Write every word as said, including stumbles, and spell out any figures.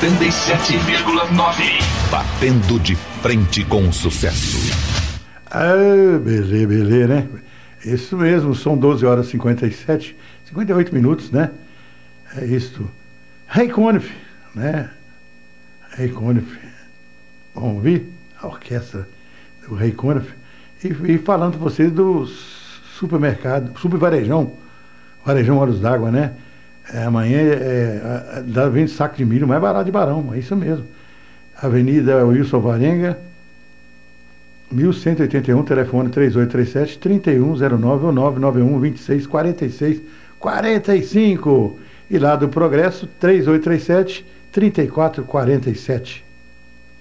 setenta e sete vírgula nove. Batendo de frente com o sucesso. Ah, beleza, beleza, né? Isso mesmo, são doze horas e cinquenta e sete, cinquenta e oito minutos, né? É isso. Ray Conniff, né? Ray Conniff. Vamos ouvir a orquestra do Ray Conniff. E, e falando para vocês do supermercado, super varejão, varejão Olhos d'Água, né? É, amanhã é, é, vende saco de milho mais barato de Barão, é isso mesmo. Avenida Wilson Varenga, mil cento e oitenta e um, telefone três oito três sete, três um zero nove ou nove nove um, vinte e seis, quarenta e seis, quarenta e cinco. E lá do Progresso, três oito três sete, três quatro quatro sete.